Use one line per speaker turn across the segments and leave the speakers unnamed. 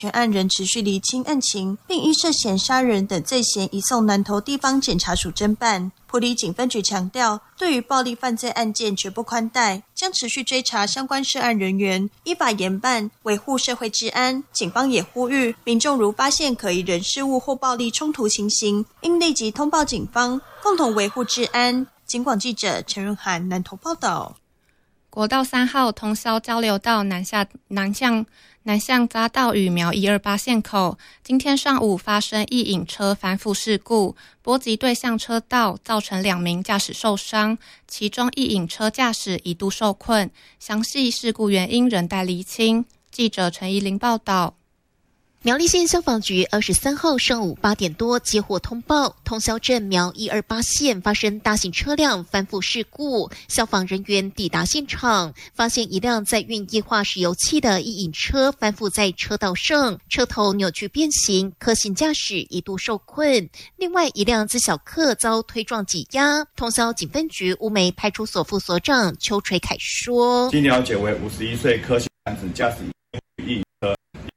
全案仍持续厘清案情，并依涉嫌杀人等罪嫌移送南投地方检察署侦办。埔里警分局强调，对于暴力犯罪案件绝不宽待，将持续追查相关涉案人员，依法严办，维护社会治安。警方也呼吁民众如发现可疑人事物或暴力冲突情形，应立即通报警方，共同维护治安。警广记者陈润涵南投报道。
国道3号通霄交流道南向匝道与苗128线口，今天上午发生一引车翻覆事故，波及对向车道，造成2名驾驶受伤，其中一引车驾驶一度受困，详细事故原因仍待厘清。记者陈怡玲报道。
苗栗县消防局23号上午8点多接获通报，通霄镇苗128线发生大型车辆翻覆事故，消防人员抵达现场，发现一辆载运液化石油气的一引车翻覆在车道上，车头扭曲变形，柯姓驾驶一度受困，另外一辆自小客遭推撞挤压。通霄警分局乌梅派出所副所长邱垂凯说：
经了解为51岁柯姓男子驾驶一引车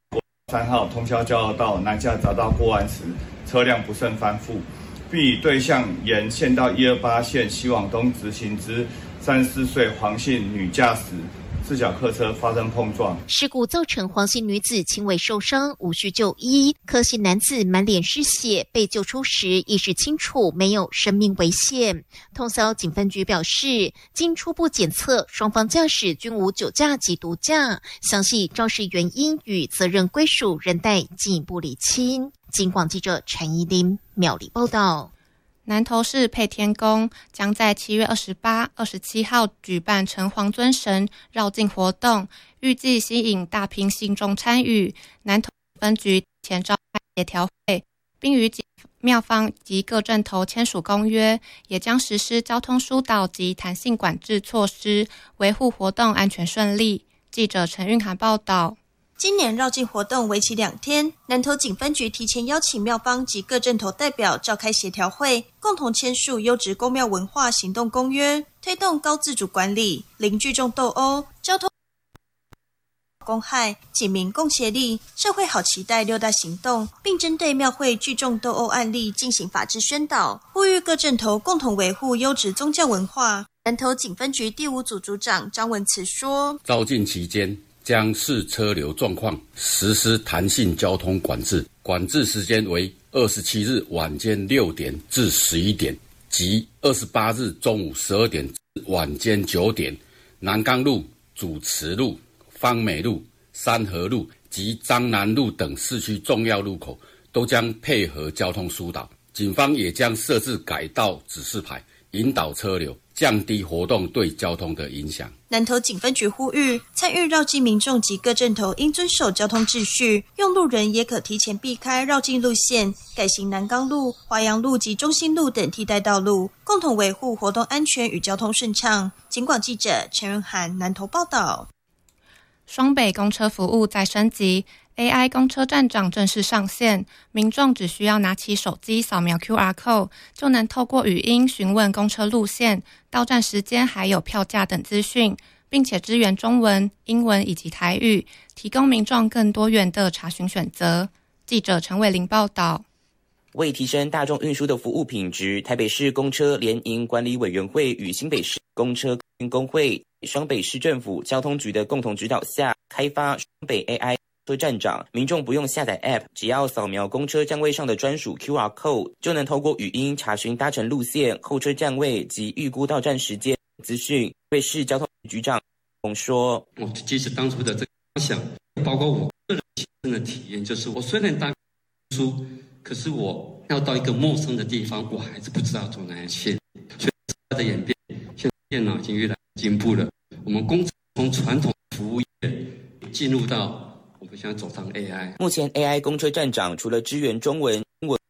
3号通霄交流道南下匝道过弯时，车辆不慎翻覆，并与对向沿县道128线西往东直行之34岁黄姓女驾驶自小客车发生碰撞，
事故造成黄姓女子轻微受伤，无需就医。柯姓男子满脸是血，被救出时意识清楚，没有生命危险。通霄警分局表示，经初步检测，双方驾驶均无酒驾及毒驾，详细肇事原因与责任归属仍待进一步厘清。警广记者陈怡玲苗栗报道。
南投市配天宫将在7月28、27号举办城隍尊神绕境活动，预计吸引大批信众参与。南投分局前召开协调会，并与庙方及各镇头签署公约，也将实施交通疏导及弹性管制措施，维护活动安全顺利。记者陈韵涵报道。
今年绕境活动为期2天，南投警分局提前邀请庙方及各镇头代表召开协调会，共同签署优质公庙文化行动公约，推动高自主管理、零聚众斗殴、交通公害、警民共协力、社会好期待6大行动，并针对庙会聚众斗殴案例进行法制宣导，呼吁各镇头共同维护优质宗教文化。南投警分局第5组组长张文慈说：
绕境期间将视车流状况实施弹性交通管制，管制时间为27日晚间6点至11点及28日中午12点至晚间9点。南港路、主慈路、方美路、三和路及彰南路等市区重要路口都将配合交通疏导，警方也将设置改道指示牌，引导车流，降低活动对交通的影响。
南投警分局呼吁，参与绕境民众及各镇头应遵守交通秩序，用路人也可提前避开绕境路线，改行南港路、华阳路及中心路等替代道路，共同维护活动安全与交通顺畅。警广记者陈润涵南投报道。
双北公车服务再升级，AI 公车站长正式上线，民众只需要拿起手机扫描 QR code， 就能透过语音询问公车路线、到站时间还有票价等资讯，并且支援中文、英文以及台语，提供民众更多元的查询选择。记者陈伟玲报道。
为提升大众运输的服务品质，台北市公车联营管理委员会与新北市公车运工会、双北市政府交通局的共同指导下，开发双北 AI 车站长，民众不用下载 App， 只要扫描公车站位上的专属 QR code， 就能透过语音查询搭乘路线、候车站位及预估到站时间资讯。台北市交通局长说：“
我即使当初的这个想，包括我个人亲身的体验，就是我虽然搭书，可是我要到一个陌生的地方，我还是不知道走哪一线。所以它的演变，现在电脑已经越来越进步了。我们工程从传统服务业进入到我们现在走上 AI。
目前 AI 公车站长除了支援中文、英文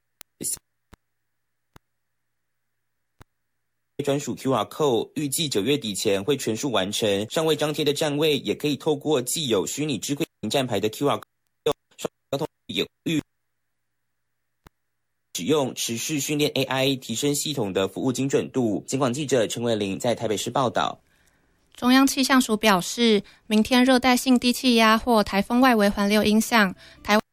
专属 QR code， 预计9月底前会全数完成。尚未张贴的站位也可以透过既有虚拟智慧站牌的 QR code， 交通也预使用持续训练 AI， 提升系统的服务精准度。警广记者陈伟玲在台北市报道。
中央气象署表示，明天热带性低气压或台风外围环流影响台湾